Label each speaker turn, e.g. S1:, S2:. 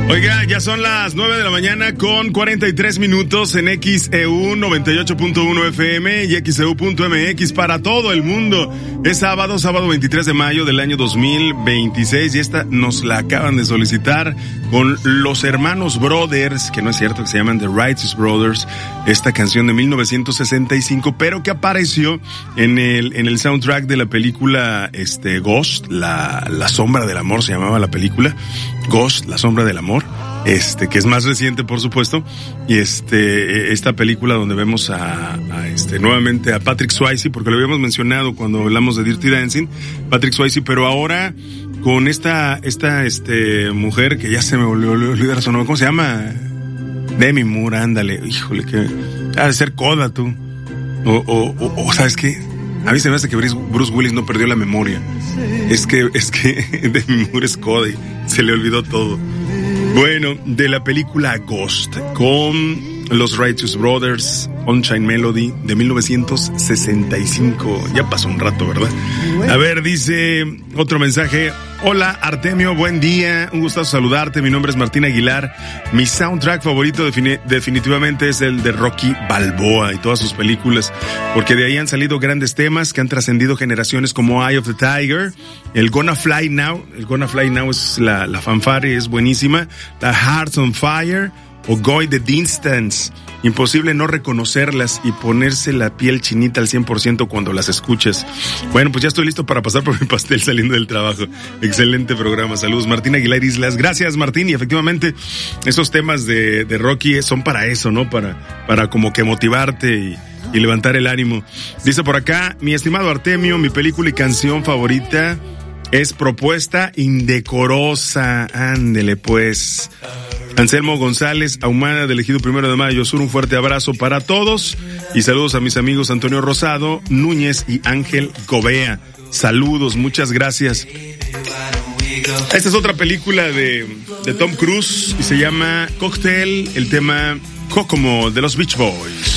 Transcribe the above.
S1: Oiga, ya son las 9 de la mañana con 43 minutos en XEU 98.1 FM y XEU.mx para todo el mundo. Es sábado 23 de mayo del año 2026 y esta nos la acaban de solicitar con los hermanos Brothers, que no es cierto, que se llaman The Righteous Brothers, esta canción de 1965, pero que apareció en el soundtrack de la película Ghost, la sombra del amor se llamaba la película, Ghost, la sombra del amor, que es más reciente, por supuesto, y esta película donde vemos nuevamente a Patrick Swayze, porque lo habíamos mencionado cuando hablamos de Dirty Dancing, Patrick Swayze, pero ahora con esta mujer que ya se me volvió a olvidar su nombre, ¿cómo se llama? Demi Moore, ándale, híjole, que ha de ser Coda, tú, o ¿sabes qué? A mí se me hace que Bruce Willis no perdió la memoria. Es que Demi Moore es Coda y se le olvidó todo. Bueno, de la película Ghost, con los Righteous Brothers, Sunshine Melody, de 1965. Ya pasó un rato, ¿verdad? A ver, dice otro mensaje. Hola, Artemio, buen día. Un gustazo saludarte. Mi nombre es Martín Aguilar. Mi soundtrack favorito definitivamente es el de Rocky Balboa y todas sus películas, porque de ahí han salido grandes temas que han trascendido generaciones como Eye of the Tiger, el Gonna Fly Now. El Gonna Fly Now es la fanfare, es buenísima. The Hearts on Fire o Go the Distance. Imposible no reconocerlas y ponerse la piel chinita al 100% cuando las escuches. Bueno, pues ya estoy listo para pasar por mi pastel saliendo del trabajo. Excelente programa. Saludos, Martín Aguilar Islas. Gracias, Martín. Y efectivamente, esos temas de Rocky son para eso, ¿no? Para como que motivarte y levantar el ánimo. Dice por acá, mi estimado Artemio, mi película y canción favorita es Propuesta Indecorosa. Ándele, pues. Anselmo González Ahumada, del Ejido 1 de Mayo Sur, un fuerte abrazo para todos y saludos a mis amigos Antonio Rosado, Núñez y Ángel Gobea. Saludos, muchas gracias. Esta es otra película de Tom Cruise y se llama Cocktail, el tema Kokomo de los Beach Boys.